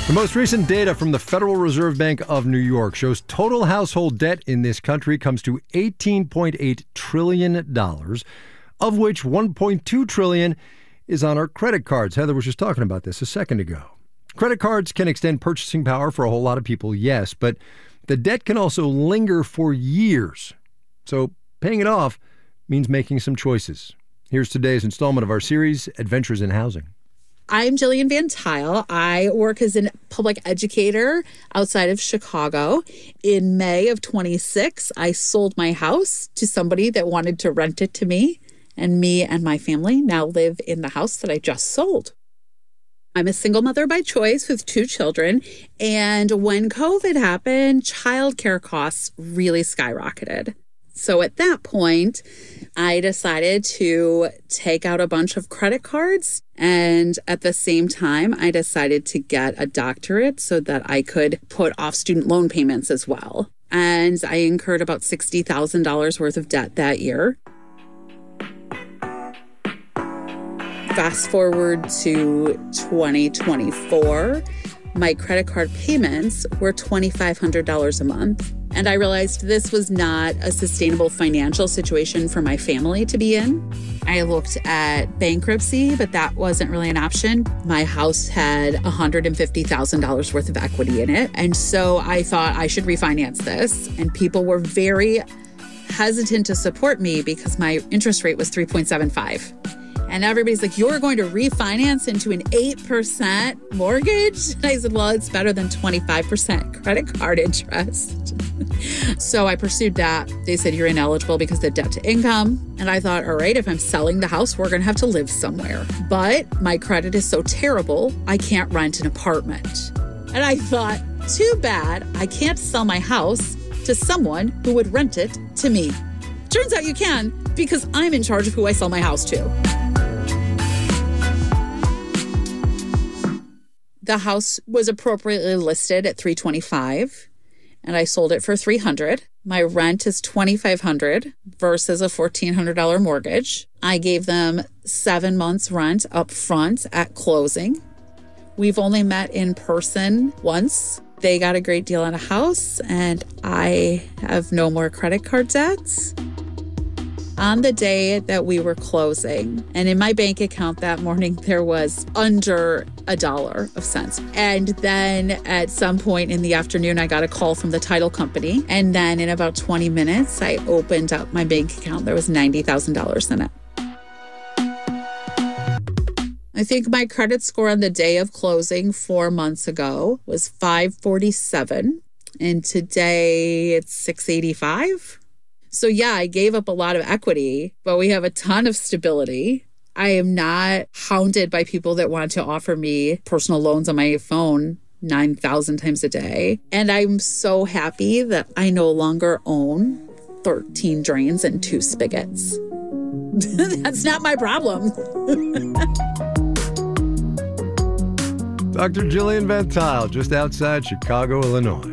The most recent data from the Federal Reserve Bank of New York shows total household debt in this country comes to $18.8 trillion, of which $1.2 trillion is on our credit cards. Heather was just talking about this a second ago. Credit cards can extend purchasing power for a whole lot of people, yes, but the debt can also linger for years. So paying it off means making some choices. Here's today's installment of our series, Adventures in Housing. I'm Jillian Van Tile. I work as a public educator outside of Chicago. In May of 26, I sold my house to somebody that wanted to rent it to me, and my family now live in the house that I just sold. I'm a single mother by choice with 2 children, and when COVID happened, childcare costs really skyrocketed. So at that point, I decided to take out a bunch of credit cards. And at the same time, I decided to get a doctorate so that I could put off student loan payments as well. And I incurred about $60,000 worth of debt that year. Fast forward to 2024, my credit card payments were $2,500 a month. And I realized this was not a sustainable financial situation for my family to be in. I looked at bankruptcy, but that wasn't really an option. My house had $150,000 worth of equity in it. And so I thought I should refinance this. And people were very hesitant to support me because my interest rate was 3.75. And everybody's like, you're going to refinance into an 8% mortgage? And I said, well, it's better than 25% credit card interest. So I pursued that. They said, you're ineligible because of debt to income. And I thought, all right, if I'm selling the house, we're going to have to live somewhere. But my credit is so terrible, I can't rent an apartment. And I thought, too bad, I can't sell my house to someone who would rent it to me. Turns out you can, because I'm in charge of who I sell my house to. The house was appropriately listed at $325,000, and I sold it for $300,000. My rent is $2,500 versus a $1,400 mortgage. I gave them 7 months rent up front at closing. We've only met in person once. They got a great deal on a house, and I have no more credit card debts. On the day that we were closing, and in my bank account that morning, there was under $1 of cents. And then at some point in the afternoon, I got a call from the title company. And then in about 20 minutes, I opened up my bank account. There was $90,000 in it. I think my credit score on the day of closing 4 months ago was 547. And today it's 685. So yeah, I gave up a lot of equity, but we have a ton of stability. I am not hounded by people that want to offer me personal loans on my phone 9,000 times a day. And I'm so happy that I no longer own 13 drains and 2 spigots. That's not my problem. Dr. Jillian Van Tile, just outside Chicago, Illinois.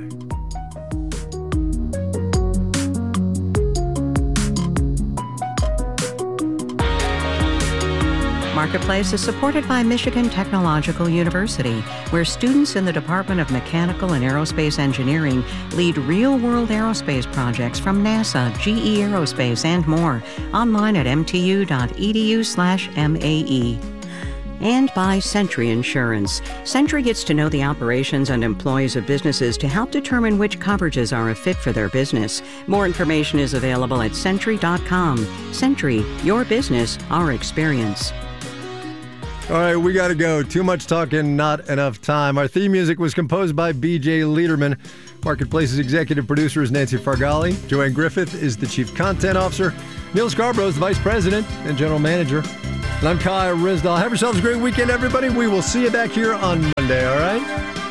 Marketplace is supported by Michigan Technological University, where students in the Department of Mechanical and Aerospace Engineering lead real-world aerospace projects from NASA, GE Aerospace, and more. Online at mtu.edu/MAE. And by Century Insurance. Century gets to know the operations and employees of businesses to help determine which coverages are a fit for their business. More information is available at Century.com. Century, your business, our experience. All right, we got to go. Too much talking, not enough time. Our theme music was composed by B.J. Liederman. Marketplace's executive producer is Nancy Fargali. Joanne Griffith is the chief content officer. Neil Scarborough is the vice president and general manager. And I'm Kyle Rizdal. Have yourselves a great weekend, everybody. We will see you back here on Monday, all right?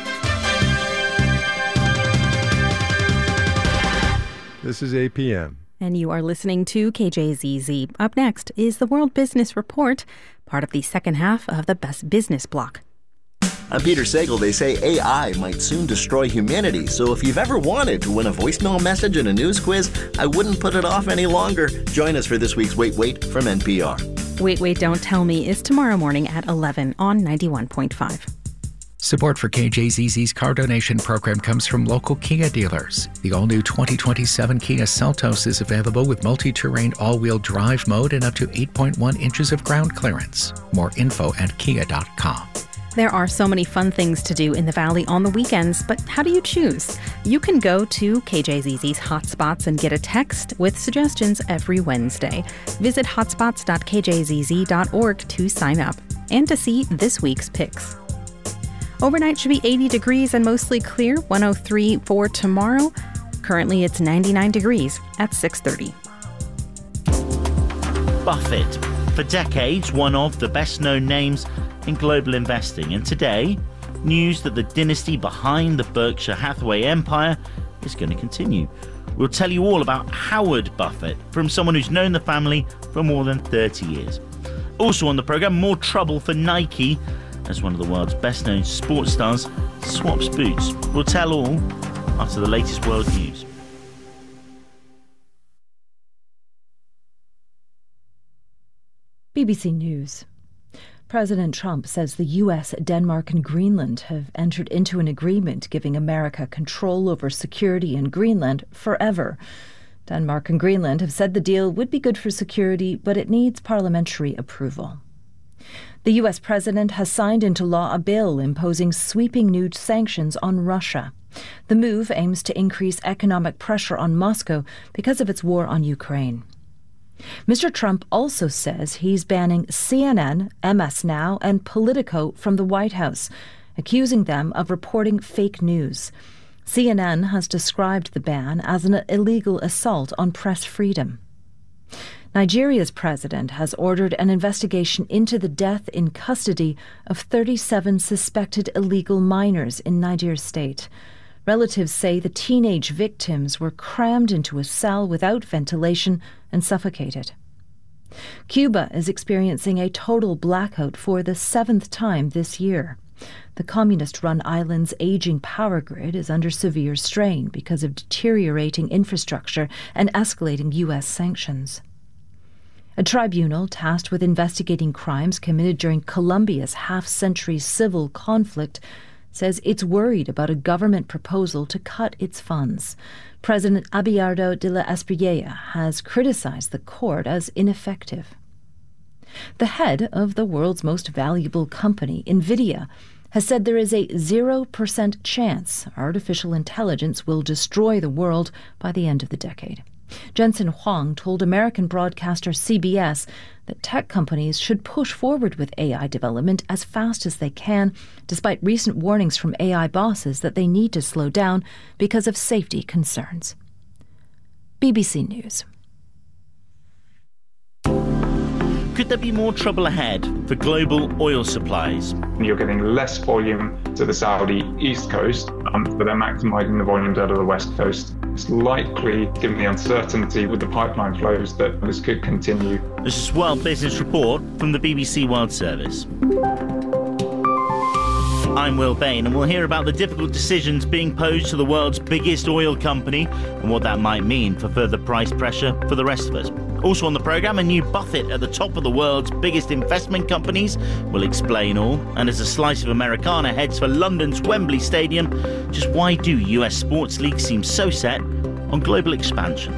This is APM. And you are listening to KJZZ. Up next is the World Business Report, part of the second half of the Best Business Block. I'm Peter Sagal. They say AI might soon destroy humanity, so if you've ever wanted to win a voicemail message in a news quiz, I wouldn't put it off any longer. Join us for this week's Wait, Wait from NPR. Wait, Wait, Don't Tell Me is tomorrow morning at 11 on 91.5. Support for KJZZ's car donation program comes from local Kia dealers. The all-new 2027 Kia Seltos is available with multi-terrain all-wheel drive mode and up to 8.1 inches of ground clearance. More info at kia.com. There are so many fun things to do in the Valley on the weekends, but how do you choose? You can go to KJZZ's Hotspots and get a text with suggestions every Wednesday. Visit hotspots.kjzz.org to sign up and to see this week's picks. Overnight should be 80 degrees and mostly clear, 103 for tomorrow. Currently, it's 99 degrees at 6:30. Buffett, for decades, one of the best-known names in global investing. And today, news that the dynasty behind the Berkshire Hathaway empire is going to continue. We'll tell you all about Howard Buffett, from someone who's known the family for more than 30 years. Also on the programme, more trouble for Nike, as one of the world's best-known sports stars swaps boots. We'll tell all after the latest world news. BBC News. President Trump says the US, Denmark and Greenland have entered into an agreement giving America control over security in Greenland forever. Denmark and Greenland have said the deal would be good for security, but it needs parliamentary approval. The US president has signed into law a bill imposing sweeping new sanctions on Russia. The move aims to increase economic pressure on Moscow because of its war on Ukraine. Mr. Trump also says he's banning CNN, MS Now, and Politico from the White House, accusing them of reporting fake news. CNN has described the ban as an illegal assault on press freedom. Nigeria's president has ordered an investigation into the death in custody of 37 suspected illegal minors in Niger State. Relatives say the teenage victims were crammed into a cell without ventilation and suffocated. Cuba is experiencing a total blackout for the 7th time this year. The communist-run island's aging power grid is under severe strain because of deteriorating infrastructure and escalating U.S. sanctions. A tribunal tasked with investigating crimes committed during Colombia's half-century civil conflict says it's worried about a government proposal to cut its funds. President Abelardo de la Espriella has criticized the court as ineffective. The head of the world's most valuable company, NVIDIA, has said there is a 0% chance artificial intelligence will destroy the world by the end of the decade. Jensen Huang told American broadcaster CBS that tech companies should push forward with AI development as fast as they can, despite recent warnings from AI bosses that they need to slow down because of safety concerns. BBC News. Could there be more trouble ahead for global oil supplies? You're getting less volume to the Saudi east coast, but they're maximising the volumes out of the west coast. It's likely, given the uncertainty with the pipeline flows, that this could continue. This is World Business Report from the BBC World Service. I'm Will Bain, and we'll hear about the difficult decisions being posed to the world's biggest oil company and what that might mean for further price pressure for the rest of us. Also on the programme, a new Buffett at the top of the world's biggest investment companies. We'll explain all. And as a slice of Americana heads for London's Wembley Stadium, just why do US sports leagues seem so set on global expansion?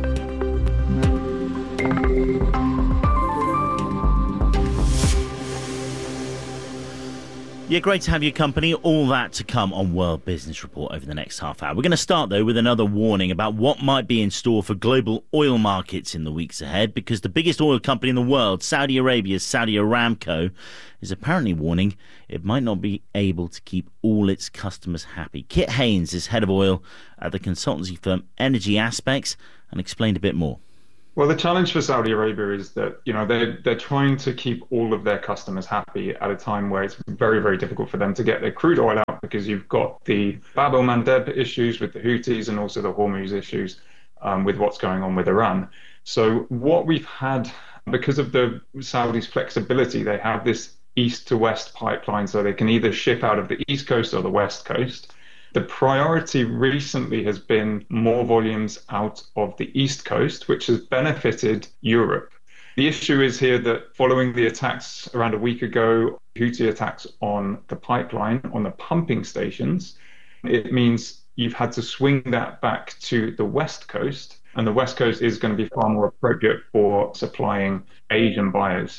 Yeah, great to have your company. All that to come on World Business Report over the next half hour. We're going to start, though, with another warning about what might be in store for global oil markets in the weeks ahead, because the biggest oil company in the world, Saudi Arabia's Saudi Aramco, is apparently warning it might not be able to keep all its customers happy. Kit Haynes is head of oil at the consultancy firm Energy Aspects and explained a bit more. Well, the challenge for Saudi Arabia is that, they're trying to keep all of their customers happy at a time where it's very, very difficult for them to get their crude oil out, because you've got the Bab el-Mandeb issues with the Houthis and also the Hormuz issues with what's going on with Iran. So what we've had, because of the Saudis' flexibility, they have this east to west pipeline, so they can either ship out of the east coast or the west coast. The priority recently has been more volumes out of the East Coast, which has benefited Europe. The issue is here that following the attacks around a week ago, Houthi attacks on the pipeline, on the pumping stations, it means you've had to swing that back to the West Coast. And the West Coast is going to be far more appropriate for supplying Asian buyers.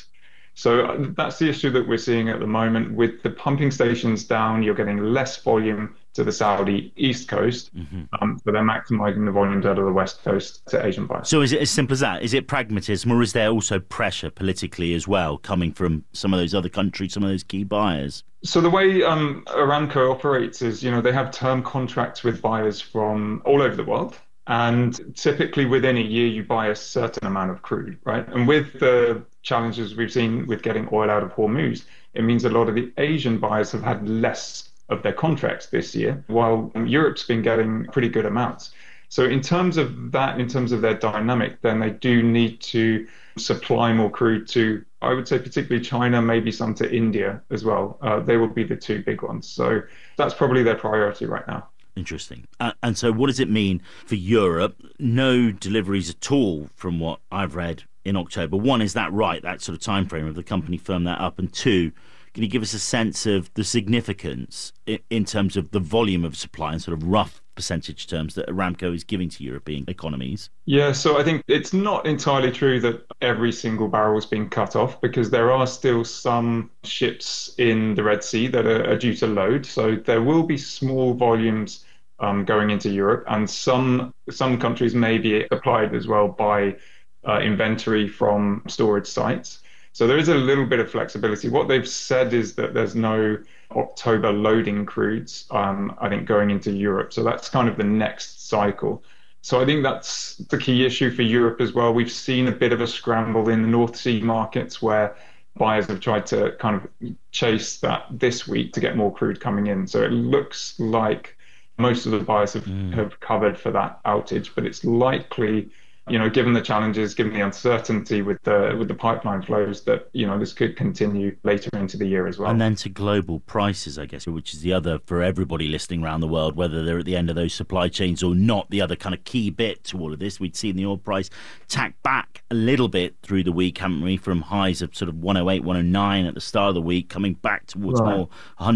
So that's the issue that we're seeing at the moment. With the pumping stations down, you're getting less volume to the Saudi East Coast. So they're maximizing the volumes out of the West Coast to Asian buyers. So is it as simple as that? Is it pragmatism, or is there also pressure politically as well coming from some of those other countries, some of those key buyers? So the way Aramco operates is, they have term contracts with buyers from all over the world. And typically within a year, you buy a certain amount of crude, right? And with the challenges we've seen with getting oil out of Hormuz, it means a lot of the Asian buyers have had less of their contracts this year, while Europe's been getting pretty good amounts. So in terms of that, in terms of their dynamic, then they do need to supply more crude to, I would say, particularly China, maybe some to India as well. They will be the two big ones. So that's probably their priority right now. Interesting. And so what does it mean for Europe? No deliveries at all from what I've read in October. One, is that right, that sort of time frame of the company firmed that up? And two, can you give us a sense of the significance in terms of the volume of supply and sort of rough percentage terms that Aramco is giving to European economies? Yeah, so I think it's not entirely true that every single barrel is being cut off, because there are still some ships in the Red Sea that are due to load. So there will be small volumes going into Europe, and some countries may be applied as well by inventory from storage sites. So there is a little bit of flexibility. What they've said is that there's no October loading crudes, I think, going into Europe. So that's kind of the next cycle. So I think that's the key issue for Europe as well. We've seen a bit of a scramble in the North Sea markets where buyers have tried to kind of chase that this week to get more crude coming in. So it looks like most of the buyers have covered for that outage, but it's likely, given the challenges, given the uncertainty with the pipeline flows, that, this could continue later into the year as well. And then to global prices, I guess, which is the other, for everybody listening around the world, whether they're at the end of those supply chains or not, the other kind of key bit to all of this. We'd seen the oil price tack back a little bit through the week, haven't we, from highs of sort of 108, 109 at the start of the week, coming back towards more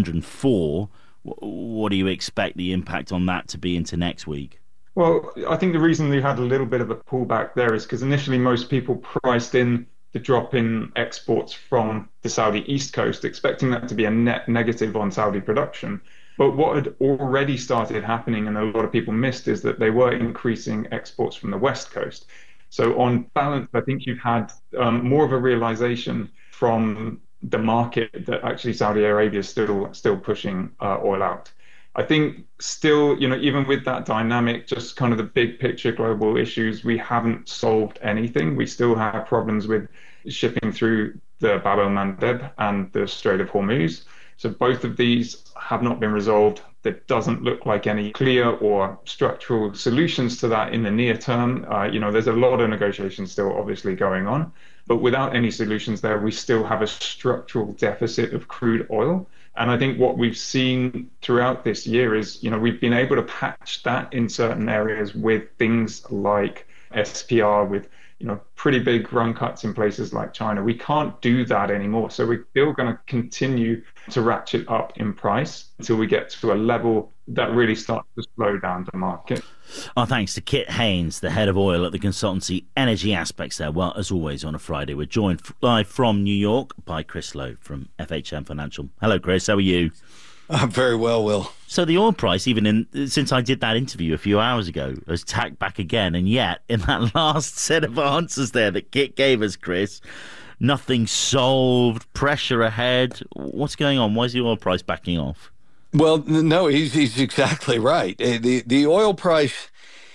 104. What do you expect the impact on that to be into next week? Well, I think the reason we had a little bit of a pullback there is because initially most people priced in the drop in exports from the Saudi East Coast, expecting that to be a net negative on Saudi production. But what had already started happening, and a lot of people missed, is that they were increasing exports from the West Coast. So on balance, I think you've had more of a realization from the market that actually Saudi Arabia is still pushing oil out. I think still, even with that dynamic, just kind of the big picture global issues, we haven't solved anything. We still have problems with shipping through the Bab el-Mandeb and the Strait of Hormuz. So both of these have not been resolved. There doesn't look like any clear or structural solutions to that in the near term. There's a lot of negotiations still obviously going on. But without any solutions there, we still have a structural deficit of crude oil. And I think what we've seen throughout this year is, we've been able to patch that in certain areas with things like SPR, with, pretty big run cuts in places like China. We can't do that anymore. So we're still going to continue to ratchet up in price until we get to a level that really starts to slow down the market. Our thanks to Kit Haynes, the head of oil at the consultancy Energy Aspects there. Well, as always on a Friday, we're joined live from New York by Chris Lowe from FHM Financial. Hello, Chris. How are you? I'm very well, Will. So the oil price, since I did that interview a few hours ago, has tacked back again. And yet, in that last set of answers there that Kit gave us, Chris, nothing solved, pressure ahead. What's going on? Why is the oil price backing off? Well, no, he's exactly right. The oil price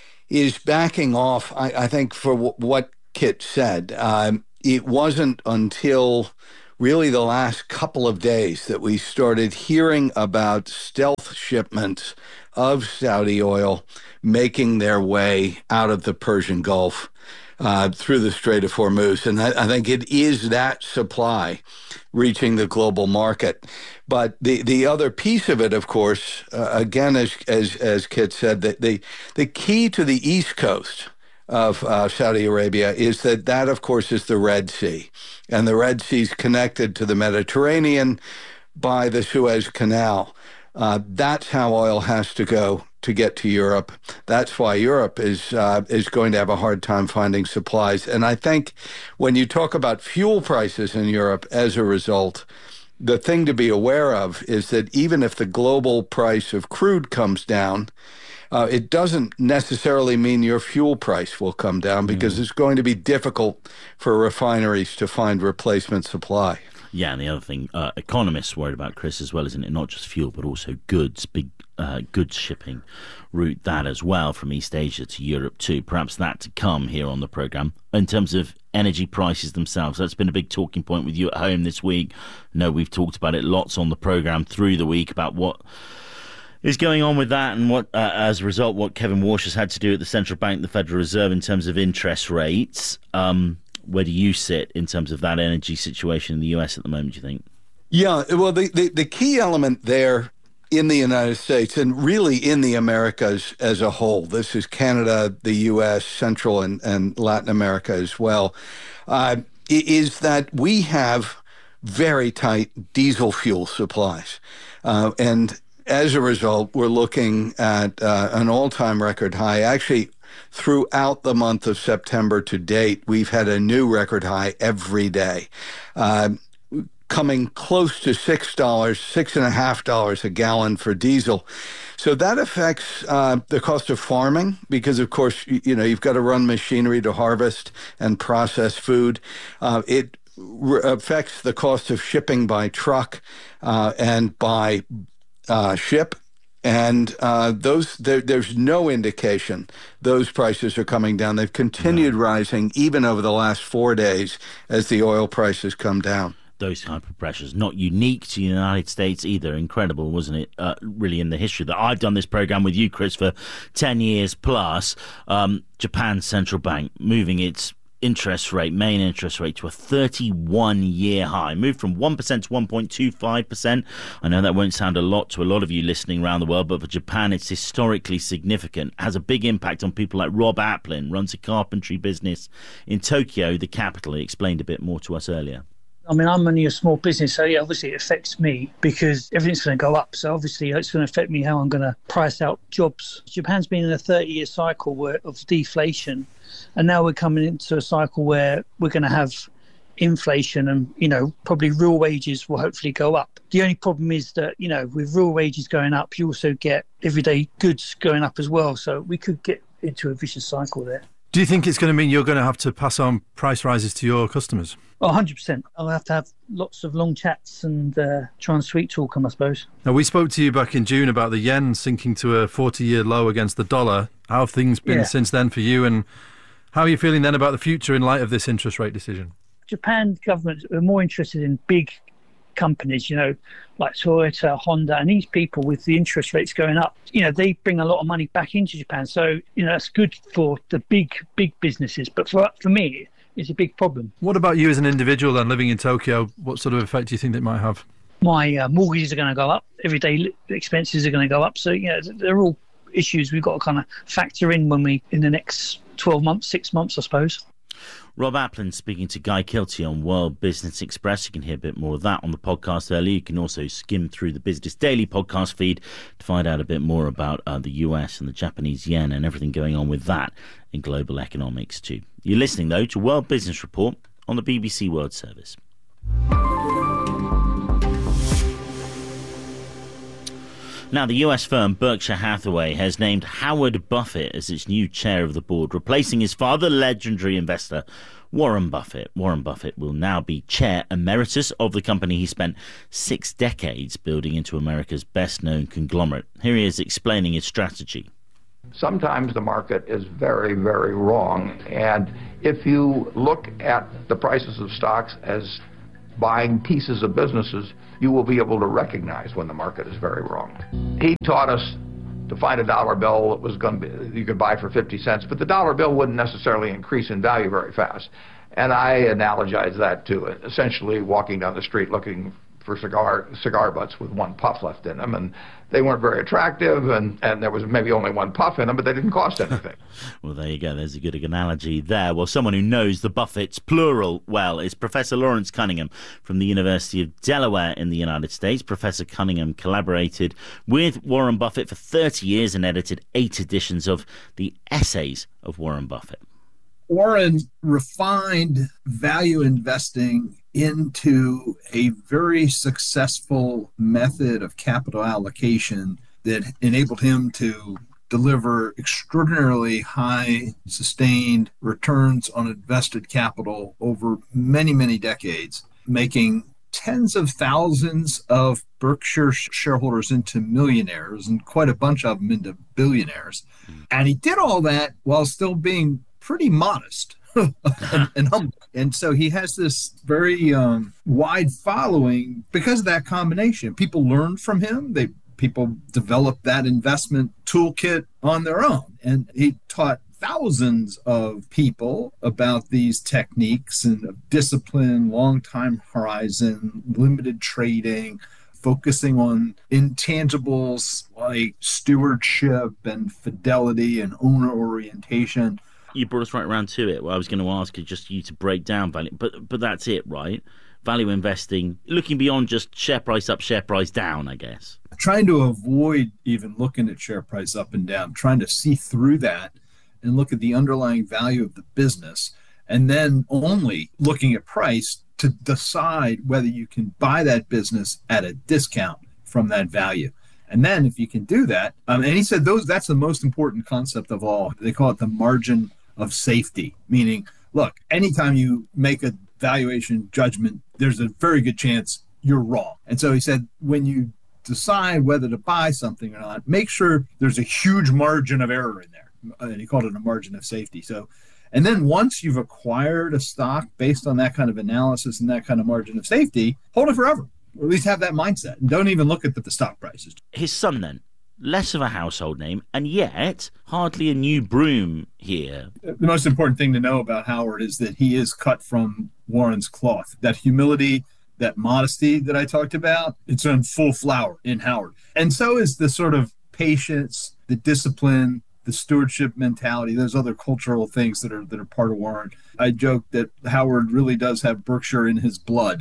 is backing off, I think, for what Kit said. It wasn't until really the last couple of days that we started hearing about stealth shipments of Saudi oil making their way out of the Persian Gulf through the Strait of Hormuz. And I think it is that supply reaching the global market. But the other piece of it, of course, again, as Kit said, that the key to the East Coast of Saudi Arabia is that, of course, is the Red Sea. And the Red Sea is connected to the Mediterranean by the Suez Canal. That's how oil has to go to get to Europe. That's why Europe is going to have a hard time finding supplies. And I think when you talk about fuel prices in Europe as a result, the thing to be aware of is that even if the global price of crude comes down, it doesn't necessarily mean your fuel price will come down, because it's going to be difficult for refineries to find replacement supply. Yeah, and the other thing, economists worried about, Chris, as well, isn't it? Not just fuel, but also goods, big goods shipping route, that as well, from East Asia to Europe too. Perhaps that to come here on the programme. In terms of energy prices themselves, that's been a big talking point with you at home this week. No, we've talked about it lots on the programme through the week about what is going on with that, and what, as a result, what Kevin Walsh has had to do at the Central Bank, the Federal Reserve, in terms of interest rates. Where do you sit in terms of that energy situation in the US at the moment, do you think? Yeah, well, the key element there in the United States, and really in the Americas as a whole, this is Canada, the US, Central and Latin America as well, is that we have very tight diesel fuel supplies. And as a result, we're looking at an all-time record high. Actually, throughout the month of September to date, we've had a new record high every day, coming close to $6, $6.50 a gallon for diesel. So that affects the cost of farming, because, of course, you've got to run machinery to harvest and process food. It affects the cost of shipping by truck and by ship. And there's no indication those prices are coming down. They've continued rising even over the last 4 days as the oil prices come down. Those type of pressures, not unique to the United States either. Incredible, wasn't it? Really, in the history that I've done this program with you, Chris, for 10 years plus, Japan's central bank moving its main interest rate to a 31-year high, moved from 1% to 1.25%. I know that won't sound a lot to a lot of you listening around the world, but for Japan, it's historically significant. It has a big impact on people like Rob Applin, runs a carpentry business in Tokyo, the capital. He explained a bit more to us earlier. I mean, I'm only a small business, so yeah, obviously it affects me because everything's going to go up. So obviously it's going to affect me how I'm going to price out jobs. Japan's been in a 30-year cycle of deflation, and now we're coming into a cycle where we're going to have inflation, and, probably real wages will hopefully go up. The only problem is that, with real wages going up, you also get everyday goods going up as well. So we could get into a vicious cycle there. Do you think it's going to mean you're going to have to pass on price rises to your customers? Oh, 100%. I'll have to have lots of long chats and try and sweet talk them, I suppose. Now, we spoke to you back in June about the yen sinking to a 40-year low against the dollar. How have things been since then for you, and how are you feeling then about the future in light of this interest rate decision? Japan government are more interested in big companies, like Toyota, Honda, and these people with the interest rates going up, they bring a lot of money back into Japan. So, that's good for the big businesses. But for me, it's a big problem. What about you as an individual then, living in Tokyo? What sort of effect do you think it might have? My mortgages are going to go up. Everyday expenses are going to go up. So, they're all issues we've got to kind of factor in in the next 12 months, 6 months, I suppose. Rob Applin speaking to Guy Kilty on World Business Express. You can hear a bit more of that on the podcast earlier. You can also skim through the Business Daily podcast feed to find out a bit more about the US and the Japanese yen and everything going on with that in global economics too. You're listening, though, to World Business Report on the BBC World Service. Now, the US firm Berkshire Hathaway has named Howard Buffett as its new chair of the board, replacing his father, legendary investor Warren Buffett. Warren Buffett will now be chair emeritus of the company he spent 6 decades building into America's best-known conglomerate. Here he is explaining his strategy. Sometimes the market is very, very wrong, and if you look at the prices of stocks as buying pieces of businesses, you will be able to recognize when the market is very wrong. He taught us to find a dollar bill that was going to be, you could buy for 50 cents, but the dollar bill wouldn't necessarily increase in value very fast. And I analogize that to essentially walking down the street looking for cigar butts with one puff left in them, and they weren't very attractive, and there was maybe only one puff in them, but they didn't cost anything. Well, there you go. There's a good analogy there. Well, someone who knows the Buffetts, plural, well, is Professor Lawrence Cunningham from the University of Delaware in the United States. Professor Cunningham collaborated with Warren Buffett for 30 years and edited 8 editions of the Essays of Warren Buffett. Warren refined value investing into a very successful method of capital allocation that enabled him to deliver extraordinarily high sustained returns on invested capital over many, many decades, making tens of thousands of Berkshire shareholders into millionaires and quite a bunch of them into billionaires. And he did all that while still being pretty modest and humble. And so he has this very wide following because of that combination. People learned from him. People developed that investment toolkit on their own. And he taught thousands of people about these techniques and discipline, long time horizon, limited trading, focusing on intangibles like stewardship and fidelity and owner orientation. You brought us right around to it. What I was going to ask is just you to break down value, but that's it, right? Value investing, looking beyond just share price up, share price down, I guess. Trying to avoid even looking at share price up and down, trying to see through that and look at the underlying value of the business, and then only looking at price to decide whether you can buy that business at a discount from that value. And then if you can do that, and he said that's the most important concept of all. They call it the margin of safety, meaning, look, anytime you make a valuation judgment, there's a very good chance you're wrong. And so he said, when you decide whether to buy something or not, make sure there's a huge margin of error in there. And he called it a margin of safety. So, and then once you've acquired a stock based on that kind of analysis and that kind of margin of safety, hold it forever, or at least have that mindset. And don't even look at the stock prices. His son then, less of a household name, and yet hardly a new broom here. The most important thing to know about Howard is that he is cut from Warren's cloth. That humility, that modesty that I talked about, it's in full flower in Howard. And so is the sort of patience, the discipline, the stewardship mentality, those other cultural things that are part of Warren. I joke that Howard really does have Berkshire in his blood.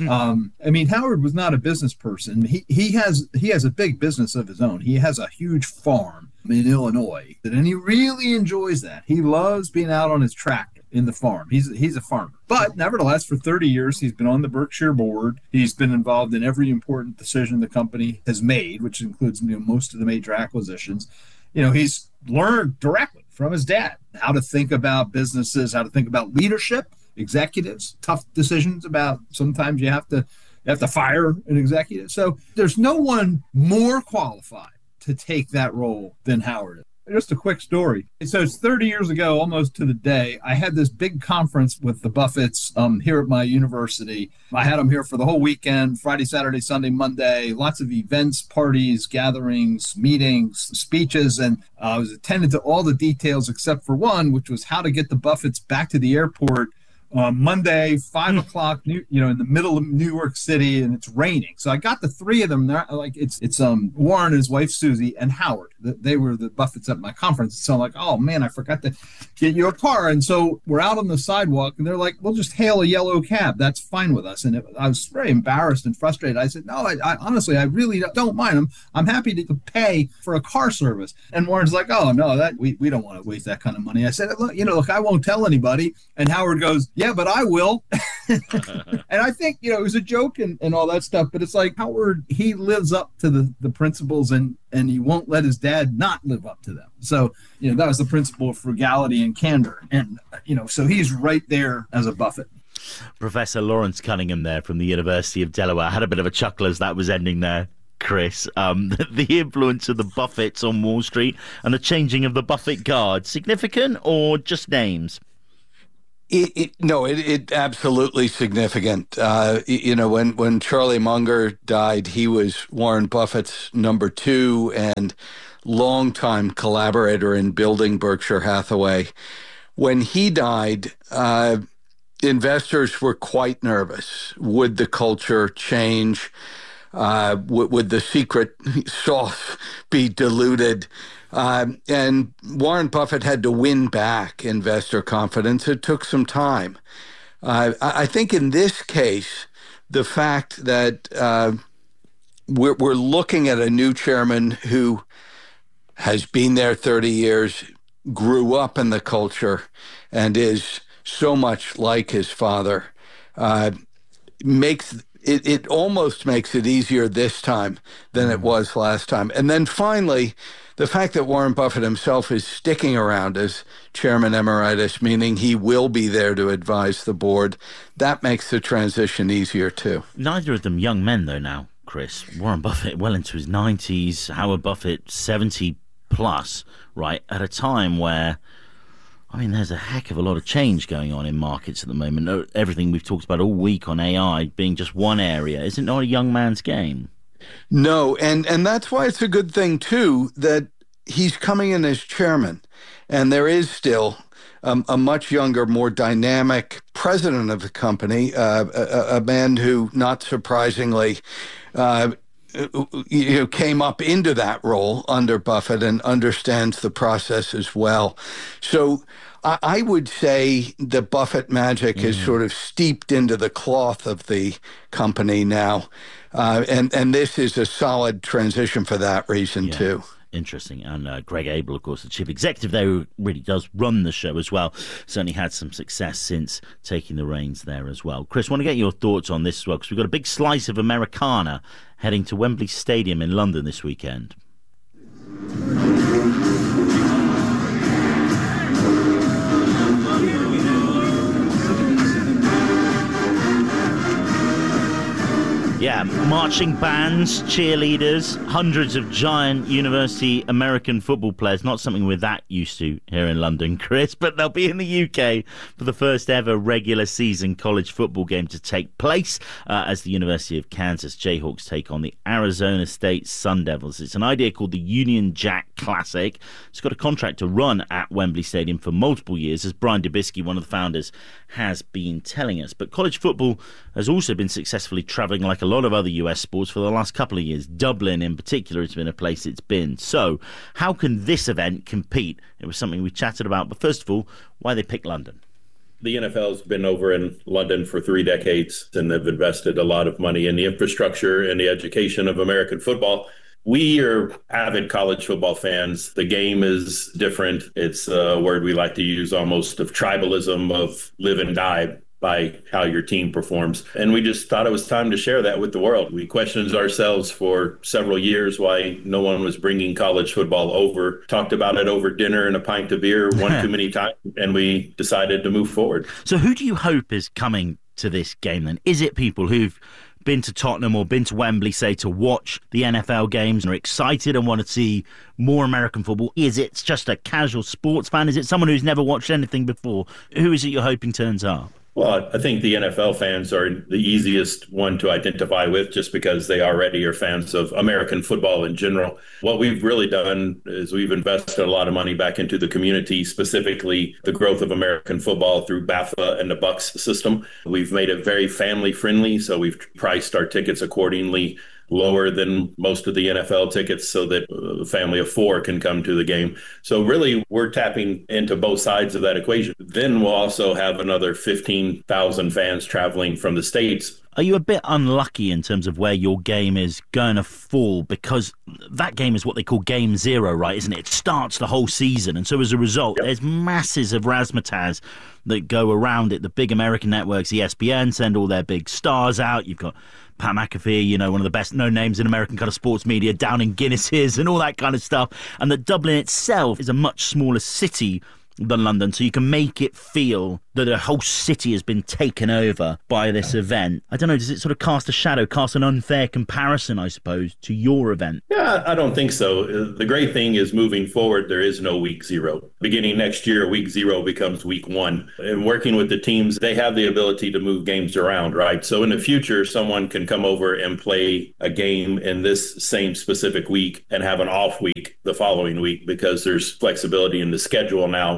I mean, Howard was not a business person. He has a big business of his own. He has a huge farm in Illinois, and he really enjoys that. He loves being out on his tractor in the farm. He's a farmer. But nevertheless, for 30 years, he's been on the Berkshire board. He's been involved in every important decision the company has made, which includes most of the major acquisitions. He's learned directly from his dad how to think about businesses, how to think about leadership, executives, tough decisions about sometimes you have to fire an executive. So there's no one more qualified to take that role than Howard is. Just a quick story. So it's 30 years ago, almost to the day, I had this big conference with the Buffetts here at my university. I had them here for the whole weekend, Friday, Saturday, Sunday, Monday, lots of events, parties, gatherings, meetings, speeches, and I was attending to all the details except for one, which was how to get the Buffetts back to the airport Monday, 5 o'clock, in the middle of New York City, and it's raining. So I got the three of them there. Like it's Warren, his wife Susie, and Howard. They were the Buffetts at my conference. So I'm like, oh man, I forgot to get you a car. And so we're out on the sidewalk, and they're like, we'll just hail a yellow cab. That's fine with us. And I was very embarrassed and frustrated. I said, no, I honestly, I really don't mind. I'm happy to pay for a car service. And Warren's like, oh no, that we don't want to waste that kind of money. I said, look, I won't tell anybody. And Howard goes, yeah, but I will. And I think, it was a joke and all that stuff, but it's like Howard, he lives up to the principles and he won't let his dad not live up to them. So, that was the principle of frugality and candor. And, so he's right there as a Buffett. Professor Lawrence Cunningham there from the University of Delaware. I had a bit of a chuckle as that was ending there, Chris. The influence of the Buffetts on Wall Street and the changing of the Buffett guard, significant or just names? It absolutely significant. When Charlie Munger died, he was Warren Buffett's number 2 and longtime collaborator in building Berkshire Hathaway. When he died, investors were quite nervous. Would the culture change? Would the secret sauce be diluted? And Warren Buffett had to win back investor confidence. It took some time. I think in this case, the fact that we're looking at a new chairman who has been there 30 years, grew up in the culture, and is so much like his father, makes it almost makes it easier this time than it was last time. And then finally, the fact that Warren Buffett himself is sticking around as chairman emeritus, meaning he will be there to advise the board, that makes the transition easier too. Neither of them young men, though, now, Chris. Warren Buffett well into his 90s, Howard Buffett 70 plus, right, at a time where, I mean, there's a heck of a lot of change going on in markets at the moment. Everything we've talked about all week on AI being just one area. Is it not a young man's game? No, and that's why it's a good thing, too, that he's coming in as chairman. And there is still a much younger, more dynamic president of the company, a man who, not surprisingly, came up into that role under Buffett and understands the process as well. So I would say the Buffett magic is sort of steeped into the cloth of the company now. And this is a solid transition for that reason, too. Interesting. And Greg Abel, of course, the chief executive there, who really does run the show as well, certainly had some success since taking the reins there as well. Chris, I want to get your thoughts on this as well, because we've got a big slice of Americana heading to Wembley Stadium in London this weekend. Yeah, marching bands, cheerleaders, hundreds of giant university American football players. Not something we're that used to here in London, Chris, but they'll be in the UK for the first ever regular season college football game to take place as the University of Kansas Jayhawks take on the Arizona State Sun Devils. It's an idea called the Union Jack Classic. It's got a contract to run at Wembley Stadium for multiple years, as Brian Dubisky, one of the founders, has been telling us. But college football has also been successfully travelling like a lot of other US sports for the last couple of years. Dublin in particular has been a place it's been. So how can this event compete? It was something we chatted about, but first of all, why they picked London. The NFL's been over in London for 3 decades, and they've invested a lot of money in the infrastructure and the education of American football. We are avid college football fans. The game is different. It's a word we like to use almost of tribalism, of live and die by how your team performs. And we just thought it was time to share that with the world. We questioned ourselves for several years why no one was bringing college football over, talked about it over dinner and a pint of beer one too many times, and we decided to move forward. So who do you hope is coming to this game then? Is it people who've been to Tottenham or been to Wembley, say, to watch the NFL games and are excited and want to see more American football? Is it just a casual sports fan? Is it someone who's never watched anything before? Who is it you're hoping turns up? Well, I think the NFL fans are the easiest one to identify with just because they already are fans of American football in general. What we've really done is we've invested a lot of money back into the community, specifically the growth of American football through BAFA and the Bucks system. We've made it very family friendly, so we've priced our tickets accordingly, lower than most of the NFL tickets so that a family of 4 can come to the game. So really, we're tapping into both sides of that equation. Then we'll also have another 15,000 fans traveling from the States. Are you a bit unlucky in terms of where your game is going to fall? Because that game is what they call Game Zero, right, isn't it? It starts the whole season. And so as a result, there's masses of razzmatazz that go around it. The big American networks, ESPN, send all their big stars out. You've got Pat McAfee, you know, one of the best known names in American kind of sports media, down in Guinnesses and all that kind of stuff. And that Dublin itself is a much smaller city than London, so you can make it feel that a whole city has been taken over by this event. I don't know, does it sort of cast a shadow, cast an unfair comparison, I suppose, to your event? Yeah, I don't think so. The great thing is moving forward, there is no week 0. Beginning next year, week 0 becomes week 1. And working with the teams, they have the ability to move games around, right? So in the future, someone can come over and play a game in this same specific week and have an off week the following week because there's flexibility in the schedule now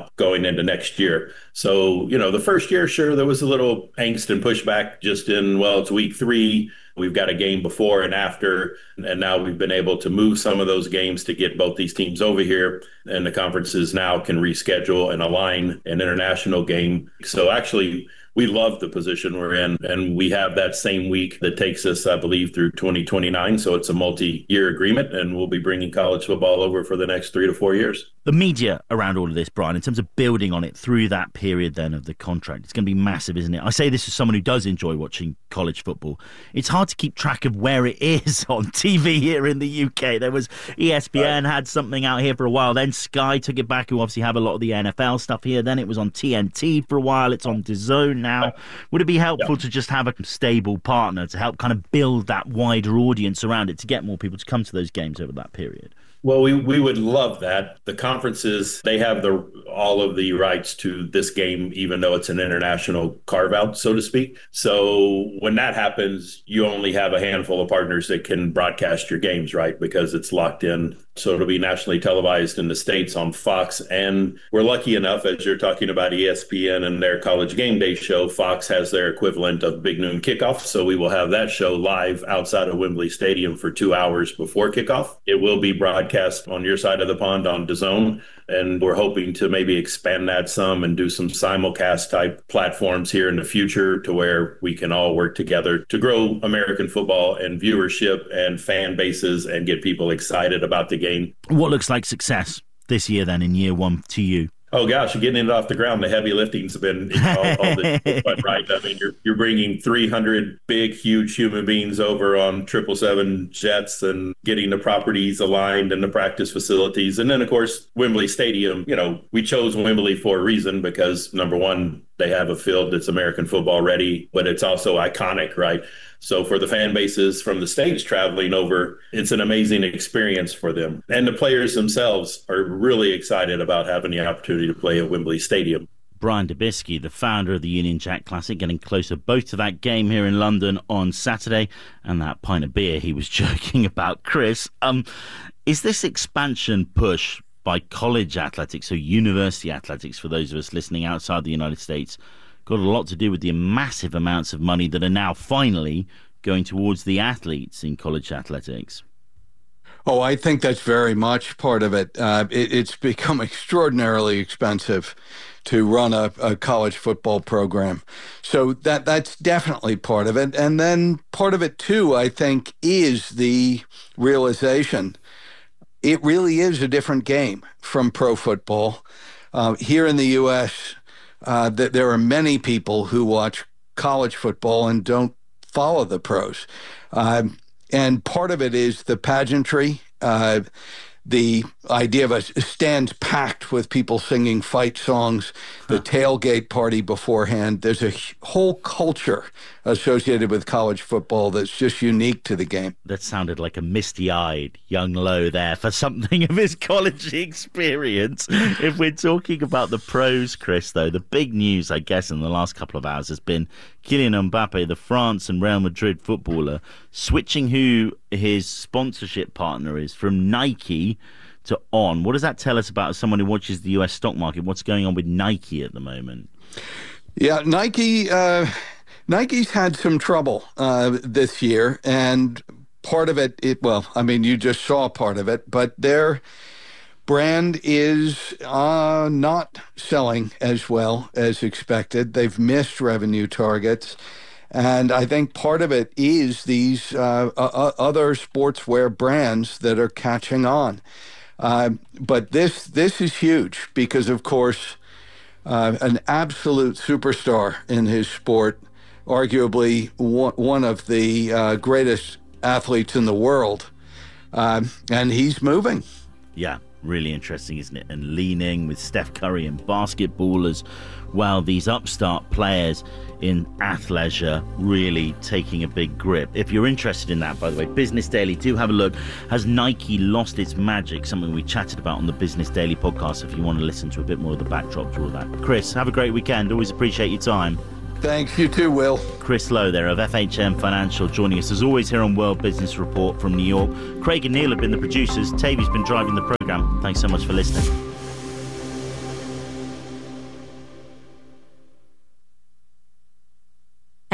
now going into next year. So, the first year, sure, there was a little angst and pushback just in, it's week 3. We've got a game before and after, and now we've been able to move some of those games to get both these teams over here, and the conferences now can reschedule and align an international game. So actually, we love the position we're in, and we have that same week that takes us, I believe, through 2029. So it's a multi-year agreement, and we'll be bringing college football over for the next 3 to 4 years. The media around all of this, Brian, in terms of building on it through that period then of the contract, it's going to be massive, isn't it? I say this as someone who does enjoy watching college football. It's hard to keep track of where it is on TV here in the UK. There was ESPN had something out here for a while. Then Sky took it back, who obviously have a lot of the NFL stuff here. Then it was on TNT for a while. It's on DAZN now. Would it be helpful to just have a stable partner to help kind of build that wider audience around it to get more people to come to those games over that period? Well, we would love that. The conferences, they have all of the rights to this game, even though it's an international carve-out, so to speak. So when that happens, you only have a handful of partners that can broadcast your games, right? Because it's locked in. So it'll be nationally televised in the States on Fox. And we're lucky enough, as you're talking about ESPN and their College Game Day show, Fox has their equivalent of Big Noon Kickoff. So we will have that show live outside of Wembley Stadium for 2 hours before kickoff. It will be broadcast on your side of the pond on DAZN. And we're hoping to maybe expand that some and do some simulcast type platforms here in the future to where we can all work together to grow American football and viewership and fan bases and get people excited about the game. What looks like success this year then in year 1 to you? Oh gosh, getting it off the ground, the heavy lifting's been all this fun, right? I mean, you're bringing 300 big, huge human beings over on 777 jets and getting the properties aligned and the practice facilities. And then, of course, Wembley Stadium, we chose Wembley for a reason because, number one, they have a field that's American football ready, but it's also iconic, right? So for the fan bases from the States traveling over, it's an amazing experience for them. And the players themselves are really excited about having the opportunity to play at Wembley Stadium. Brian Dubisky, the founder of the Union Jack Classic, getting closer both to that game here in London on Saturday and that pint of beer he was joking about. Chris, is this expansion push by college athletics, so university athletics, for those of us listening outside the United States, got a lot to do with the massive amounts of money that are now finally going towards the athletes in college athletics? Oh, I think that's very much part of it. It's become extraordinarily expensive to run a college football program. So that's definitely part of it. And then part of it, too, I think, is the realization it really is a different game from pro football. Here in the U.S., there are many people who watch college football and don't follow the pros. And part of it is the pageantry, the idea of a stand packed with people singing fight songs, the tailgate party beforehand. There's a whole culture associated with college football that's just unique to the game. That sounded like a misty-eyed young Lowe there for something of his college experience. If we're talking about the pros, Chris, though, the big news, I guess, in the last couple of hours has been Kylian Mbappe, the France and Real Madrid footballer, switching who his sponsorship partner is from Nike to On. What does that tell us about someone who watches the US stock market? What's going on with Nike at the moment? Yeah, Nike's had some trouble this year, and part of it, you just saw part of it, but their brand is not selling as well as expected. They've missed revenue targets. And I think part of it is these other sportswear brands that are catching on. But this is huge because, of course, an absolute superstar in his sport, arguably one of the greatest athletes in the world, and he's moving. Yeah, really interesting, isn't it? And leaning with Steph Curry and basketballers, while these upstart players in athleisure really taking a big grip. If you're interested in that, by the way, Business Daily, do have a look. Has Nike lost its magic? Something we chatted about on the Business Daily podcast if you want to listen to a bit more of the backdrop to all that. Chris, have a great weekend. Always appreciate your time. Thanks, you too, Will. Chris Lowe there of FHM Financial joining us as always here on World Business Report from New York. Craig and Neil have been the producers. Tavi's been driving the programme. Thanks so much for listening.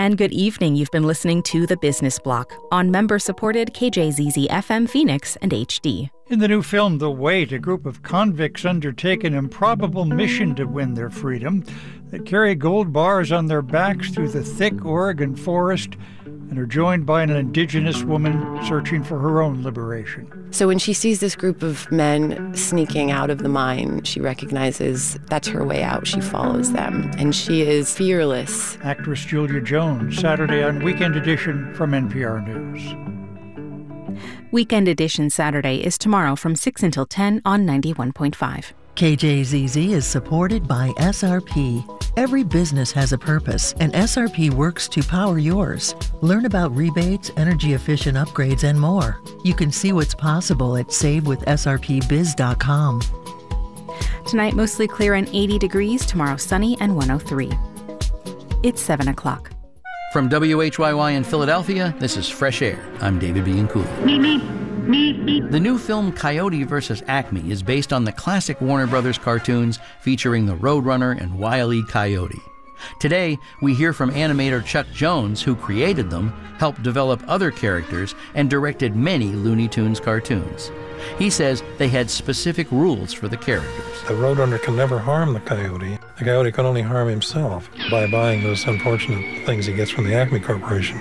And good evening. You've been listening to The Business Block on member-supported KJZZ FM Phoenix and HD. In the new film The Wait, a group of convicts undertake an improbable mission to win their freedom. They carry gold bars on their backs through the thick Oregon forest and are joined by an indigenous woman searching for her own liberation. So when she sees this group of men sneaking out of the mine, she recognizes that's her way out. She follows them, and she is fearless. Actress Julia Jones, Saturday on Weekend Edition from NPR News. Weekend Edition Saturday is tomorrow from 6 until 10 on 91.5. KJZZ is supported by SRP. Every business has a purpose, and SRP works to power yours. Learn about rebates, energy-efficient upgrades, and more. You can see what's possible at SaveWithSRPBiz.com. Tonight, mostly clear and 80 degrees. Tomorrow, sunny and 103. It's 7 o'clock. From WHYY in Philadelphia, this is Fresh Air. I'm David Bianculli. The new film Coyote vs. Acme is based on the classic Warner Brothers cartoons featuring the Roadrunner and Wile E. Coyote. Today, we hear from animator Chuck Jones, who created them, helped develop other characters, and directed many Looney Tunes cartoons. He says they had specific rules for the characters. The Roadrunner can never harm the Coyote. The Coyote can only harm himself by buying those unfortunate things he gets from the Acme Corporation.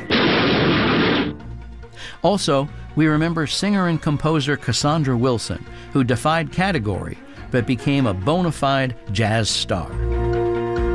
Also, we remember singer and composer Cassandra Wilson, who defied category but became a bona fide jazz star.